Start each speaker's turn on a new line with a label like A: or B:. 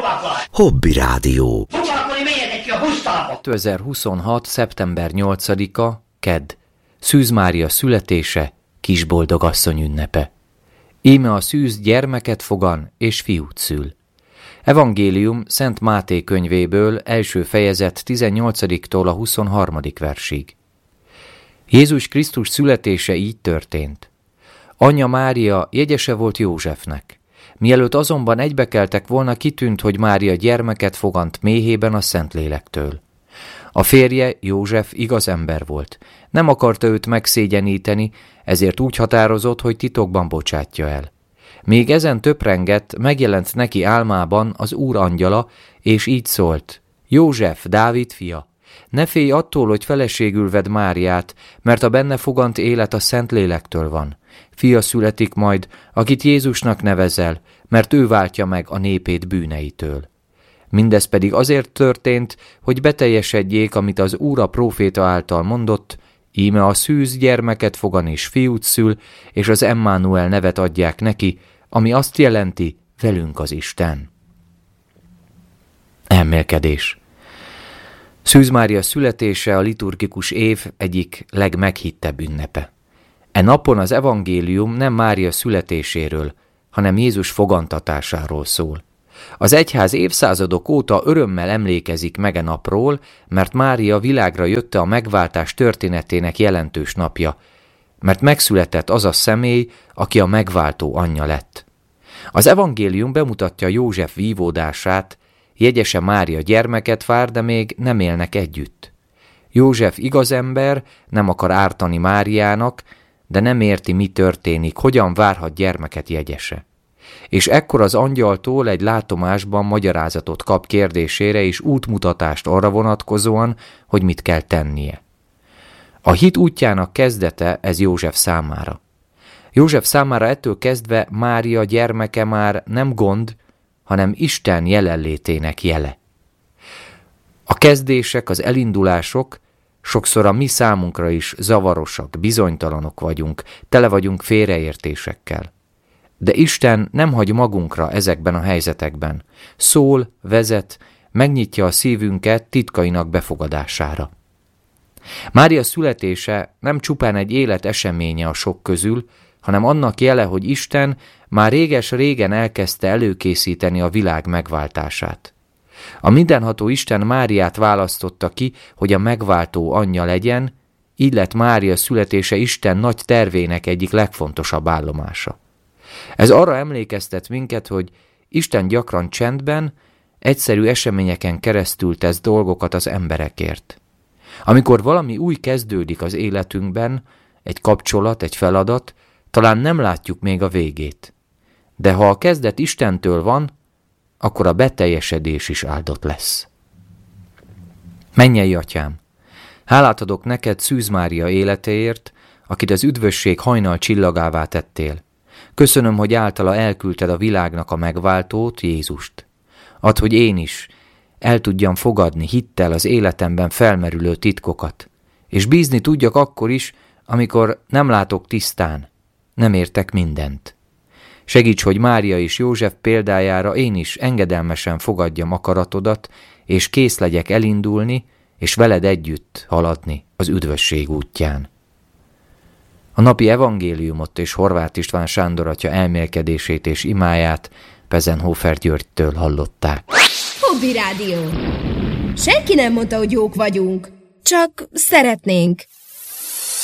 A: Hobby Rádió.
B: 2026. szeptember 8-a, kedd. Szűz Mária születése, kisboldogasszony ünnepe. Íme a szűz gyermeket fogan és fiút szül. Evangélium Szent Máté könyvéből, első fejezet 18-tól a 23. versig. Jézus Krisztus születése így történt. Anyja Mária jegyese volt Józsefnek. Mielőtt azonban egybekeltek volna, kitűnt, hogy Mária gyermeket fogant méhében a Szentlélektől. A férje, József, igaz ember volt. Nem akarta őt megszégyeníteni, ezért úgy határozott, hogy titokban bocsátja el. Még ezen töprengett, megjelent neki álmában az Úr angyala, és így szólt: József, Dávid fia, ne félj attól, hogy feleségül vedd Máriát, mert a benne fogant élet a Szentlélektől van. Fia születik majd, akit Jézusnak nevezel, mert ő váltja meg a népét bűneitől. Mindez pedig azért történt, hogy beteljesedjék, amit az Úr a próféta által mondott: íme a szűz gyermeket fogan és fiút szül, és az Emmanuel nevet adják neki, ami azt jelenti, velünk az Isten. Elmélkedés. Szűz Mária születése a liturgikus év egyik legmeghittebb ünnepe. E napon az evangélium nem Mária születéséről, hanem Jézus fogantatásáról szól. Az egyház évszázadok óta örömmel emlékezik meg e napról, mert Mária világra jötte a megváltás történetének jelentős napja, mert megszületett az a személy, aki a megváltó anyja lett. Az evangélium bemutatja József vívódását, jegyese Mária gyermeket vár, de még nem élnek együtt. József igaz ember, nem akar ártani Máriának, de nem érti, mi történik, hogyan várhat gyermeket jegyese. És ekkor az angyaltól egy látomásban magyarázatot kap kérdésére és útmutatást arra vonatkozóan, hogy mit kell tennie. A hit útjának kezdete ez József számára. József számára ettől kezdve Mária gyermeke már nem gond, hanem Isten jelenlétének jele. A kezdések, az elindulások sokszor a mi számunkra is zavarosak, bizonytalanok vagyunk, tele vagyunk félreértésekkel. De Isten nem hagy magunkra ezekben a helyzetekben. Szól, vezet, megnyitja a szívünket titkainak befogadására. Mária születése nem csupán egy élet eseménye a sok közül, hanem annak jele, hogy Isten már réges-régen elkezdte előkészíteni a világ megváltását. A mindenható Isten Máriát választotta ki, hogy a megváltó anyja legyen, így lett Mária születése Isten nagy tervének egyik legfontosabb állomása. Ez arra emlékeztet minket, hogy Isten gyakran csendben, egyszerű eseményeken keresztül tesz dolgokat az emberekért. Amikor valami új kezdődik az életünkben, egy kapcsolat, egy feladat, talán nem látjuk még a végét. De ha a kezdet Istentől van, akkor a beteljesedés is áldott lesz. Mennyei Atyám, hálát adok neked Szűz Mária életéért, akit az üdvösség hajnal csillagává tettél. Köszönöm, hogy általa elküldted a világnak a megváltót, Jézust. Add, hogy én is el tudjam fogadni hittel az életemben felmerülő titkokat, és bízni tudjak akkor is, amikor nem látok tisztán, nem értek mindent. Segíts, hogy Mária és József példájára én is engedelmesen fogadjam akaratodat, és kész legyek elindulni, és veled együtt haladni az üdvösség útján. A napi evangéliumot és Horváth István Sándor atya elmélkedését és imáját Pezenhofer Györgytől hallották.
C: Hobby Rádió. Senki nem mondta, hogy jók vagyunk, csak szeretnénk.